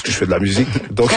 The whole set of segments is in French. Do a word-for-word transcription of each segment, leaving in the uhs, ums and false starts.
que je fais de la musique. Donc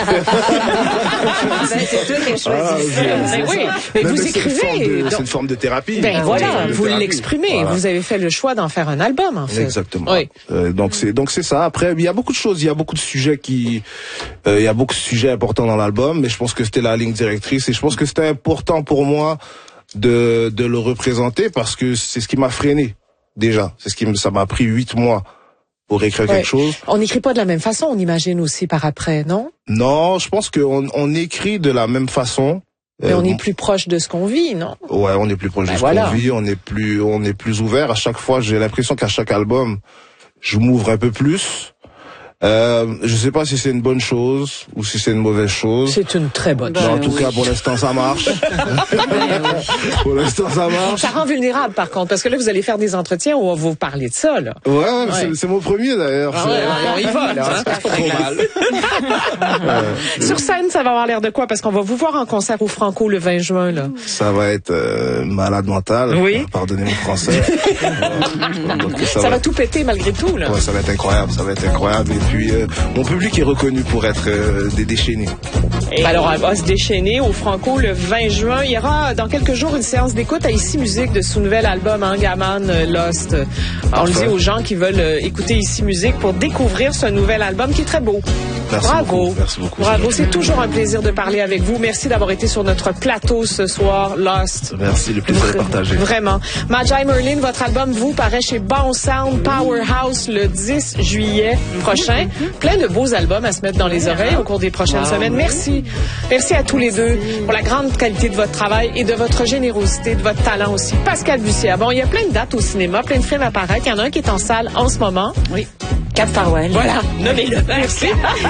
c'est toi qui as choisi ah, ça. Ben oui, mais non, vous mais écrivez. C'est une, de, donc... c'est une forme de thérapie. Ben voilà, vous l'exprimez. Voilà. Vous avez fait le choix d'en faire un album, en fait. Exactement. Oui. Euh, donc c'est donc c'est ça. Après, il y a beaucoup de choses, il y a beaucoup de sujets qui, euh, il y a beaucoup de sujets importants dans l'album, mais je pense que c'était la ligne directrice et je pense que c'était important pour moi de de le représenter parce que c'est ce qui m'a freiné déjà. C'est ce qui me, ça m'a pris huit mois pour écrire ouais. quelque chose. On n'écrit pas de la même façon, on imagine aussi par après, non? Non, je pense qu'on on écrit de la même façon. Mais euh, on est plus proche de ce qu'on vit, non? Ouais, on est plus proche ben de ce voilà. qu'on vit, on est plus, on est plus ouvert. À chaque fois, j'ai l'impression qu'à chaque album, je m'ouvre un peu plus. Euh, je sais pas si c'est une bonne chose ou si c'est une mauvaise chose. C'est une très bonne Mais chose. en tout oui. cas, pour l'instant, ça marche. Pour l'instant, ça marche. Ça rend vulnérable, par contre, parce que là, vous allez faire des entretiens où on va vous parler de ça, là. Ouais, Ouais. C'est, c'est mon premier d'ailleurs. Ah ouais, on y va, là. Hein? C'est pas trop mal. Ouais. Sur scène, ça va avoir l'air de quoi? Parce qu'on va vous voir en concert au Franco le vingt juin, là. Ça va être euh, malade mental. Oui. Pardonnez mon français. Donc, Ça, ça va tout péter malgré tout, là. Ouais, ça va être incroyable, ça va être incroyable. Et puis, euh, mon public est reconnu pour être euh, des déchaînés. Et alors, on va se déchaîner au Franco le vingt juin. Il y aura dans quelques jours une séance d'écoute à Ici Musique de son nouvel album Angaman euh, Lost. On le dit aux gens qui veulent euh, écouter Ici Musique pour découvrir ce nouvel album qui est très beau. Merci Bravo. beaucoup. Merci beaucoup. Bravo. C'est toujours un plaisir de parler avec vous. Merci d'avoir été sur notre plateau ce soir, Lost. Merci, le plaisir est partagé. Vraiment. Magi Merlin, votre album, vous, paraît chez Bon Sound Powerhouse le dix juillet prochain. Plein de beaux albums à se mettre dans les oreilles au cours des prochaines semaines. Merci. Merci à tous les deux pour la grande qualité de votre travail et de votre générosité, de votre talent aussi. Pascal Bussière. Bon, il y a plein de dates au cinéma, plein de films à paraître. Il y en a un qui est en salle en ce moment. Oui. Cap Farwell. Voilà, nommez-le. Merci.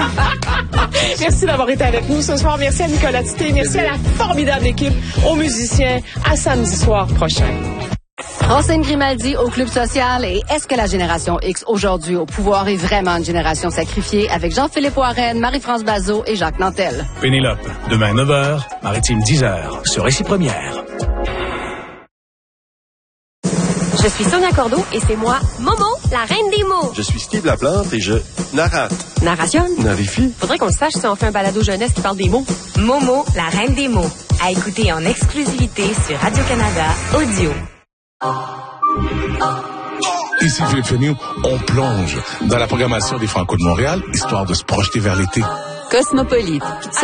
Merci d'avoir été avec nous ce soir. Merci à Nicolas Tité. Merci à la formidable équipe, aux musiciens. À samedi soir prochain. Francine Grimaldi au Club Social et est-ce que la génération X aujourd'hui au pouvoir est vraiment une génération sacrifiée avec Jean-Philippe Warren, Marie-France Bazot et Jacques Nantel. Pénélope, demain neuf heures, Maritime dix heures, sur Récit Première. Je suis Sonia Cordeau et c'est moi, Momo, la reine des mots. Je suis Steve Laplante et je narrate. Narration. Narifie. Faudrait qu'on le sache si on fait un balado jeunesse qui parle des mots. Momo, la reine des mots. À écouter en exclusivité sur Radio-Canada Audio. Ici Philippe Fenioux, on plonge dans la programmation des Franco de Montréal, histoire de se projeter vers l'été. Cosmopolite.